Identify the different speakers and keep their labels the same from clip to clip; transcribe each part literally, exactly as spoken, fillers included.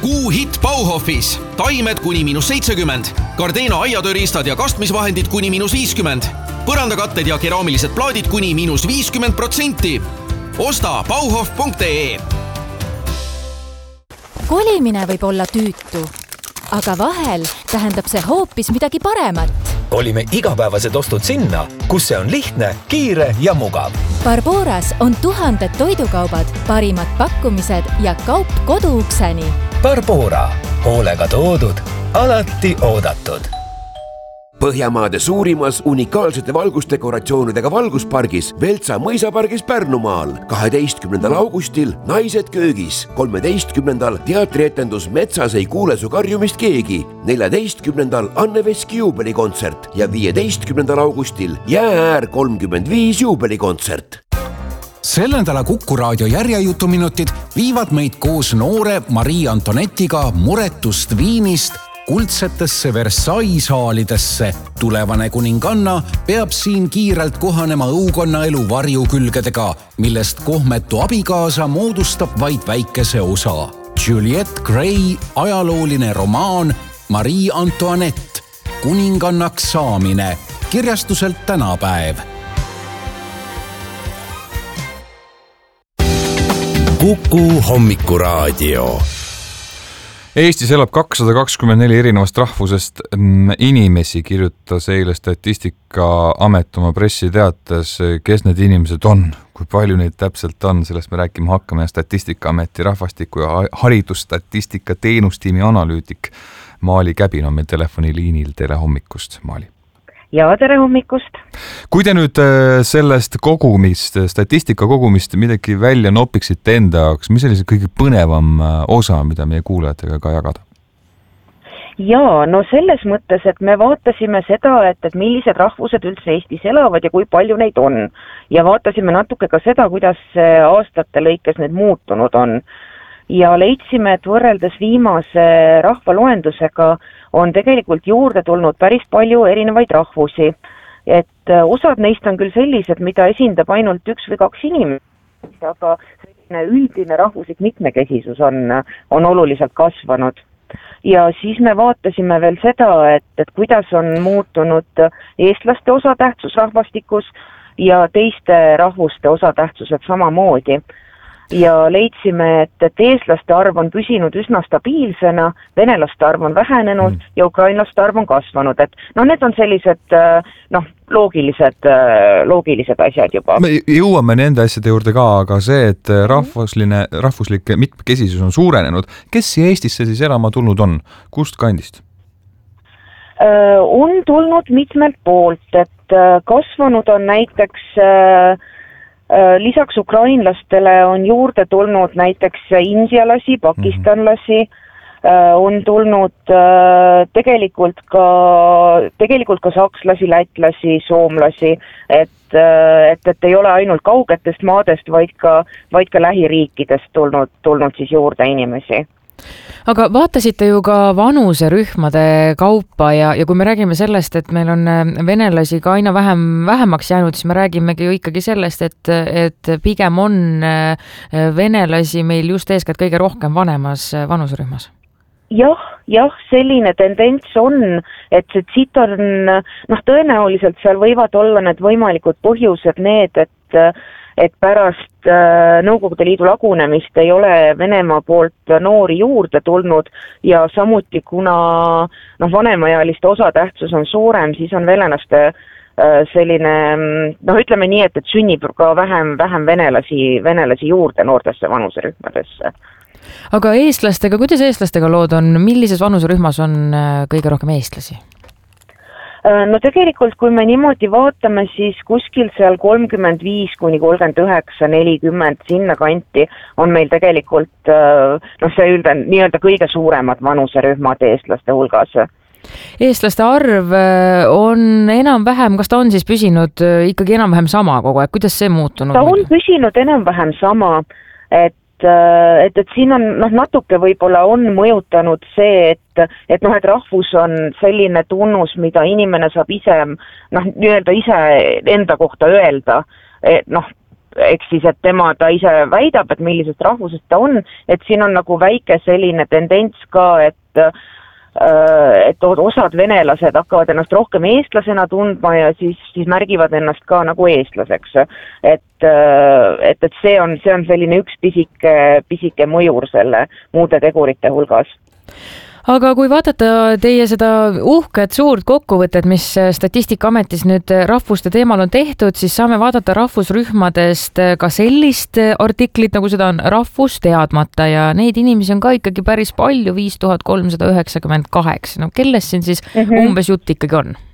Speaker 1: Kuu hit Bauhofis. Taimed kuni miinus seitsekümmend. Gardena aiatööriistad ja kastmisvahendid kuni miinus viiskümmend. Põrandakatted ja keraamilised plaadid kuni miinus viiskümmend protsenti. Osta bauhof punkt ee.
Speaker 2: Kolimine võib olla tüütu, aga vahel tähendab see hoopis midagi paremat.
Speaker 3: Kolime igapäevased ostud sinna, kus see on lihtne, kiire ja mugav.
Speaker 2: Barboras on tuhanded toidukaubad, parimad pakkumised ja kaup koduukseni.
Speaker 3: Barbora. Hoolega toodud, alati oodatud.
Speaker 4: Põhjamaade suurimas unikaalsete valgusdekoratsioonidega valguspargis Veltsa mõisapargis Pärnumaal. kaheteistkümnendal augustil Naised köögis. kolmeteistkümnendal teatrietendus Metsas ei kuule su karjumist keegi. neljateistkümnendal Anne Veski juubelikontsert ja viieteistkümnendal augustil Jäääär kolmkümmend viis juubelikontsert.
Speaker 5: Sel nädala Kuku raadio järjejutuminutid viivad meid koos noore Marie Antonetiga muretust Viinist kuldsetesse Versailles saalidesse. Tulevane kuninganna peab siin kiirelt kohanema õukonna elu varjukülgedega, millest kohmetu abikaasa moodustab vaid väikese osa. Juliette Gray ajalooline romaan Marie Antoinette, kuningannaks saamine, kirjastuselt Tänapäev.
Speaker 6: Kuku hommikuraadio.
Speaker 7: Eestis elab kakssada kakskümmend neli erinevast rahvusest inimesi, kirjutas eile Statistikaamet oma pressiteates. Kes need inimesed on? Kui palju neid täpselt on? Sellest me rääkima hakkame. Statistikaameti rahvastiku ja haridusstatistika teenustiimi analüütik Maali Käbin on meil telefoniliinil. Tere hommikust, Maali.
Speaker 8: Ja tere hommikust.
Speaker 7: Kui te nüüd sellest kogumist, statistika kogumist midagi välja nopiksite enda jaoks, mis oli see kõige põnevam osa, mida meie kuulajatega ka jagada?
Speaker 8: Jaa, no selles mõttes, et me vaatasime seda, et, et millised rahvused üldse Eestis elavad ja kui palju neid on. Ja vaatasime natuke ka seda, kuidas aastate lõikes need muutunud on. Ja leidsime, et võrreldes viimase rahvaloendusega on tegelikult juurde tulnud päris palju erinevaid rahvusi. Et osad neist on küll sellised, mida esindab ainult üks või kaks inimest, aga selline üldine rahvuslik mitmekesisus on, on oluliselt kasvanud. Ja siis me vaatasime veel seda, et, et kuidas on muutunud eestlaste osatähtsus rahvastikus ja teiste rahvuste osatähtsused samamoodi. Ja leidsime, et, et eestlaste arv on püsinud üsna stabiilsena, venelaste arv on vähenenud mm. ja ukrainlaste arv on kasvanud. Et no need on sellised noh, loogilised, loogilised asjad juba.
Speaker 7: Me jõuame nende asjade juurde ka, aga see, et rahvusline, rahvuslik mitmekesisus on suurenenud. Kes siia Eestisse siis elama tulnud on? Kust kandist?
Speaker 8: On tulnud mitmelt poolt, et kasvanud on näiteks lisaks ukrainlastele on juurde tulnud näiteks indialasi, pakistanlasi, on tulnud tegelikult ka, tegelikult ka sakslasi, lätlasi, soomlasi, et, et, et ei ole ainult kaugetest maadest, vaid ka, vaid ka lähiriikidest tulnud, tulnud siis juurde inimesi.
Speaker 9: Aga vaatasite ju ka vanuserühmade kaupa ja, ja kui me räägime sellest, et meil on venelasi ka aina vähem, vähemaks jäänud, siis me räägimegi ju ikkagi sellest, et, et pigem on venelasi meil just eeskätt kõige rohkem vanemas vanuserühmas.
Speaker 8: Jah, jah, selline tendents on, et see siit on, noh tõenäoliselt seal võivad olla need võimalikud põhjused need, et et pärast Nõukogude Liidu lagunemist ei ole Venemaa poolt noori juurde tulnud ja samuti kuna noh, vanemaealiste osatähtsus on suurem, siis on venelaste selline, noh ütleme nii, et, et sünnib ka vähem, vähem venelasi, venelasi juurde noortesse vanuserühmadesse.
Speaker 9: Aga eestlastega, kuidas eestlastega lood on, millises vanuserühmas on kõige rohkem eestlasi?
Speaker 8: No tegelikult, kui me niimoodi vaatame, siis kuskil seal kolmkümmend viis kuni kolmkümmend üheksa, nelikümmend sinna kanti on meil tegelikult noh, see ülden, nii-öelda kõige suuremad vanuserühmad eestlaste hulgas.
Speaker 9: Eestlaste arv on enam-vähem, kas ta on siis püsinud ikkagi enam-vähem sama kogu aeg? Kuidas see muutunud?
Speaker 8: Ta on püsinud enam-vähem sama, et et, et siin on noh, natuke võib-olla on mõjutanud see, et, et noh, et rahvus on selline tunnus, mida inimene saab ise, noh, nii-öelda ise enda kohta öelda, et noh, eks siis, et tema ta ise väidab, et millisest rahvusest ta on, et siin on nagu väike selline tendents ka, et et osad venelased hakkavad ennast rohkem eestlasena tundma ja siis, siis märgivad ennast ka nagu eestlaseks. Et, et, et see on, see on selline üks pisike, pisike mõjur selle muude tegurite hulgas.
Speaker 9: Aga kui vaadata teie seda uhket suurt kokkuvõtet, mis Statistikaametis nüüd rahvuste teemal on tehtud, siis saame vaadata rahvusrühmadest ka sellist artiklit, nagu seda on rahvus teadmata ja neid inimesi on ka ikkagi päris palju, viis tuhat kolmsada üheksakümmend kaheksa. No kellest siin siis mm-hmm. umbes jutt ikkagi on?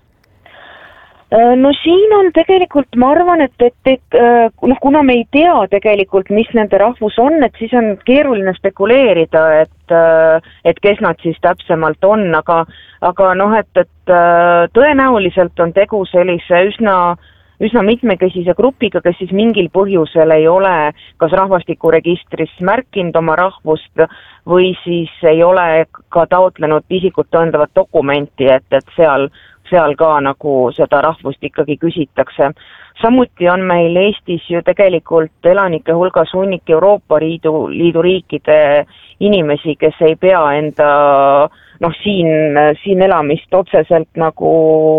Speaker 8: No siin on tegelikult, ma arvan, et, et, et noh, kuna me ei tea tegelikult, mis nende rahvus on, et siis on keeruline spekuleerida, et, et kes nad siis täpsemalt on, aga, aga noh, et, et tõenäoliselt on tegu sellise üsna, üsna mitmekesise grupiga, kes siis mingil põhjusel ei ole kas rahvastikuregistris märkinud oma rahvust või siis ei ole ka taotlenud isikut tõendavat dokumenti, et, et seal seal ka nagu seda rahvust ikkagi küsitakse. Samuti on meil Eestis ju tegelikult elanike hulgas hunnik Euroopa Liidu, Liidu riikide inimesi, kes ei pea enda noh, siin, siin elamist otseselt nagu,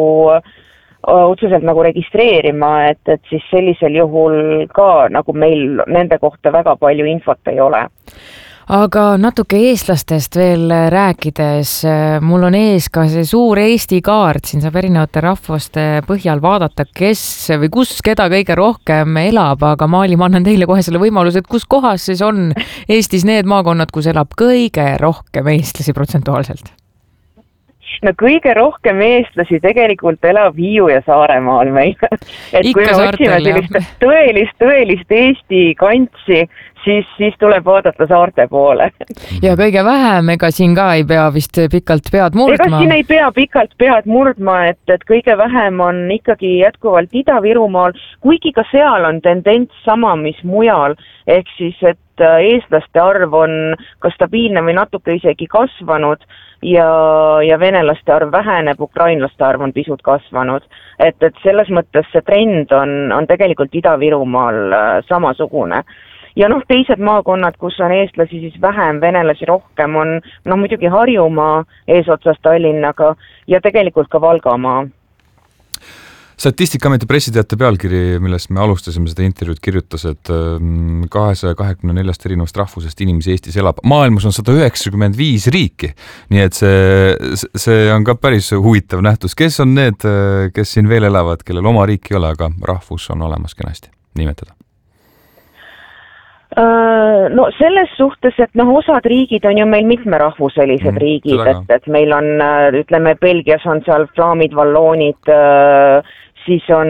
Speaker 8: otseselt nagu registreerima, et, et siis sellisel juhul ka nagu meil nende kohta väga palju infot ei ole.
Speaker 9: Aga natuke eestlastest veel rääkides, mul on ees ka see suur Eesti kaart, siin saab erinevate rahvuste põhjal vaadata, kes või kus keda kõige rohkem elab, aga Maali, ma annan teile kohe selle võimaluse, et kus kohas siis on Eestis need maakonnad, kus elab kõige rohkem eestlasi protsentuaalselt?
Speaker 8: No kõige rohkem eestlasi tegelikult elab Hiiu ja Saaremaal meil. Et kui me otsime sellist tõelist, tõelist Eesti kantsi, siis, siis tuleb vaadata saarte poole.
Speaker 9: Ja kõige vähem, ega siin ka ei pea vist pikalt pead murdma?
Speaker 8: Ega siin ei pea pikalt pead murdma, et, et kõige vähem on ikkagi jätkuvalt Ida-Virumaal, kuigi ka seal on tendents sama, mis mujal, ehk siis, et eestlaste arv on ka stabiilne või natuke isegi kasvanud ja, ja venelaste arv väheneb, ukrainlaste arv on pisut kasvanud. Et, et selles mõttes see trend on, on tegelikult Ida-Virumaal samasugune. Ja noh, teised maakonnad, kus on eestlasi siis vähem, venelasi rohkem, on noh, muidugi Harjumaa eesotsas Tallinnaga ja tegelikult ka Valgamaa.
Speaker 7: Statistikaameti pressiteate pealkiri, millest me alustasime seda intervjuud, kirjutas, et kahesaja kahekümne neljast erinevast rahvusest inimesi Eestis elab. Maailmas on sada üheksakümmend viis riiki, nii et see, see on ka päris huvitav nähtus. Kes on need, kes siin veel elavad, kellel oma riik ei ole, aga rahvus on olemas kenasti nimetada?
Speaker 8: No selles suhtes, et noh, osad riigid on ju meil mitmerahvuselised mm, riigid, et, et meil on, ütleme, Belgias on seal flaamid, valloonid, siis on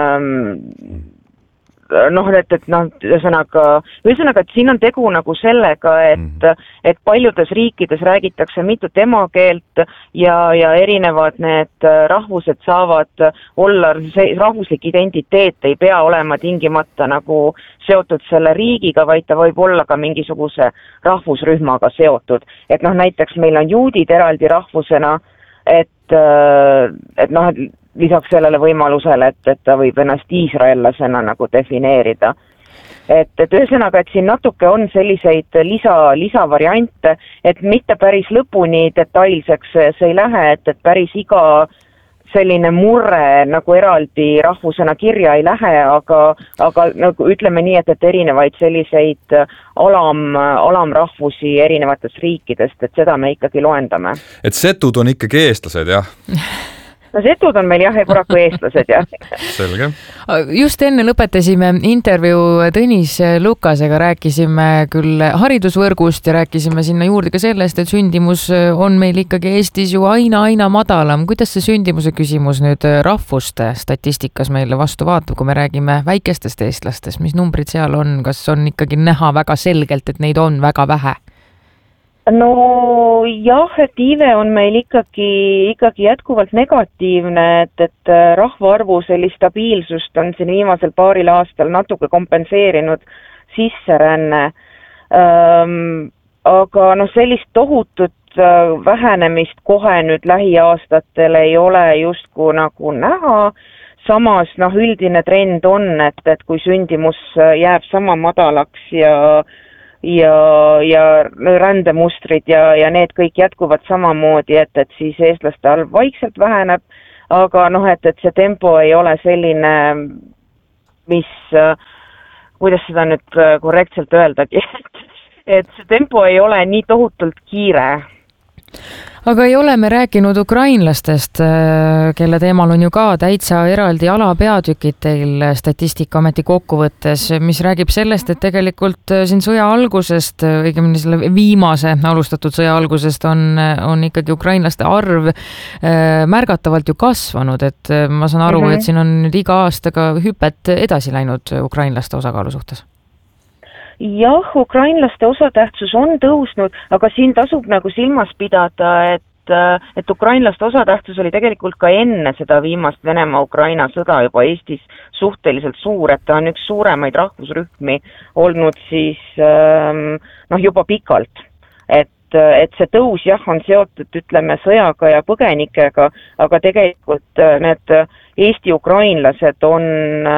Speaker 8: noh, et, et noh, ühesõnaga, ühesõnaga, et siin on tegu nagu sellega, et, et paljudes riikides räägitakse mitut emakeelt ja, ja erinevad need rahvused saavad olla, see rahvuslik identiteet ei pea olema tingimata nagu seotud selle riigiga, vaid ta võib olla ka mingisuguse rahvusrühmaga seotud. Et noh, näiteks meil on juudid eraldi rahvusena, et, et noh, lisaks sellele võimalusele, et, et ta võib ennast iisraellasena nagu defineerida. Et, et ühesõnaga, et siin natuke on selliseid lisa, lisavariante, et mitte päris lõpuni detailseks see ei lähe, et, et päris iga selline murre nagu eraldi rahvusena kirja ei lähe, aga, aga nagu ütleme nii, et, et erinevaid selliseid alam, alamrahvusi erinevatest riikidest, et seda me ikkagi loendame.
Speaker 7: Et setud on ikkagi eestlased, jah?
Speaker 8: No setud on meil jah, paraku eestlased, jah.
Speaker 7: Selge.
Speaker 9: Just enne lõpetasime intervjuu Tõnis Lukasega, rääkisime küll haridusvõrgust ja rääkisime sinna juurde ka sellest, et sündimus on meil ikkagi Eestis ju aina, aina madalam. Kuidas see sündimuse küsimus nüüd rahvuste statistikas meile vastu vaatab, kui me räägime väikestest eestlastest, mis numbrid seal on, kas on ikkagi näha väga selgelt, et neid on väga vähe?
Speaker 8: No jah, et iive on meil ikkagi, ikkagi jätkuvalt negatiivne, et, et rahvaarvu sellist stabiilsust on siin viimasel paaril aastal natuke kompenseerinud sisseränne. Ähm, aga noh, sellist tohutut vähenemist kohe nüüd lähiaastatel ei ole justkui nagu näha, samas noh, üldine trend on, et, et kui sündimus jääb sama madalaks ja ja, ja rändemustrid ja, ja need kõik jätkuvad samamoodi, et, et siis eestlaste arv vaikselt väheneb, aga noh, et, et see tempo ei ole selline, mis, kuidas seda nüüd korrektselt öeldagi, et see tempo ei ole nii tohutult kiire.
Speaker 9: Aga ei ole me rääkinud ukrainlastest, kelle teemal on ju ka täitsa eraldi alapeatükid teil Statistikaameti kokkuvõttes, mis räägib sellest, et tegelikult siin sõja algusest, õigemini selle viimase alustatud sõja algusest on, on ikkagi ukrainlaste arv märgatavalt ju kasvanud, et ma saan aru, mm-hmm. et siin on nüüd iga aastaga hüpet edasi läinud ukrainlaste osakaalu suhtes.
Speaker 8: Jah, ukrainlaste osatähtsus on tõusnud, aga siin tasub nagu silmas pidada, et, et ukrainlaste osatähtsus oli tegelikult ka enne seda viimast Venemaa-Ukraina sõda juba Eestis suhteliselt suur, et ta on üks suuremaid rahvusrühmi olnud siis noh, juba pikalt. Et et see tõus jah, on seotud, ütleme, sõjaga ja põgenikega, aga tegelikult need Eesti ukrainlased on,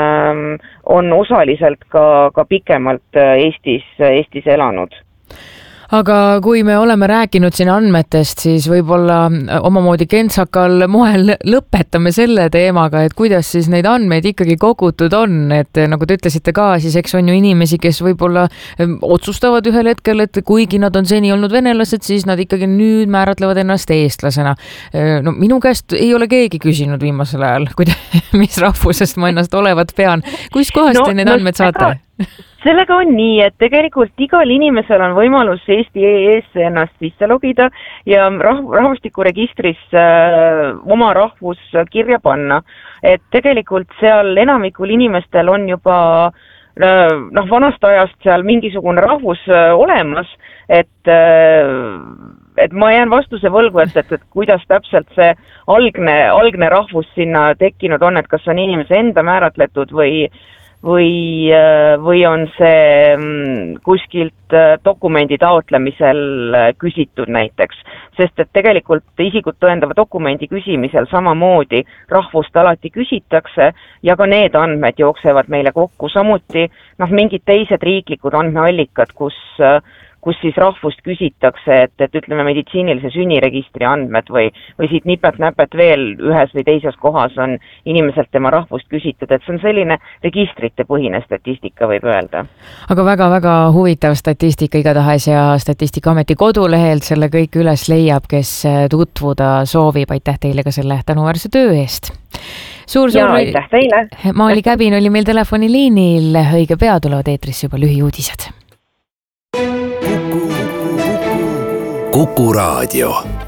Speaker 8: on osaliselt ka, ka pikemalt Eestis, Eestis elanud.
Speaker 9: Aga kui me oleme rääkinud siin andmetest, siis võib-olla omamoodi kentsakal moel lõpetame selle teemaga, et kuidas siis neid andmeid ikkagi kogutud on, et nagu te ütlesite ka, siis eks on ju inimesi, kes võib-olla otsustavad ühel hetkel, et kuigi nad on seni olnud venelased, siis nad ikkagi nüüd määratlevad ennast eestlasena. No minu käest ei ole keegi küsinud viimasel ajal, mis rahvusest ma ennast olevat pean. Kus kohast no, te need no, andmed saate?
Speaker 8: Sellega on nii, et tegelikult igal inimesel on võimalus Eesti E E-sse ennast sisse logida ja rah- rahvastikuregistris äh, oma rahvus kirja panna. Et tegelikult seal enamikul inimestel on juba äh, noh, vanast ajast seal mingisugune rahvus äh, olemas, et, äh, et ma jään vastuse võlgu, et, et, et kuidas täpselt see algne, algne rahvus sinna tekkinud on, et kas on inimese enda määratletud või Või, või on see kuskilt dokumendi taotlemisel küsitud näiteks, sest et tegelikult isikut tõendava dokumendi küsimisel samamoodi rahvust alati küsitakse ja ka need andmed jooksevad meile kokku, samuti noh, mingid teised riiklikud andmeallikad, kus kus siis rahvust küsitakse, et, et ütleme meditsiinilise sünniregistri andmed või, või siit nipet-näpet veel ühes või teises kohas on inimeselt tema rahvust küsitud, et see on selline registrite põhine statistika, võib öelda.
Speaker 9: Aga väga-väga huvitav statistika igatahes ja Statistikaameti kodulehelt selle kõik üles leiab, kes tutvuda soovib. Aitäh teile ka selle tänuväärse töö eest. Suur, suur...
Speaker 8: Ja, aitäh teile.
Speaker 9: Maali Käbin oli meil telefoniliinil, õige pea tulevad eetrisse juba lühiuudised.
Speaker 6: Kuku Raadio.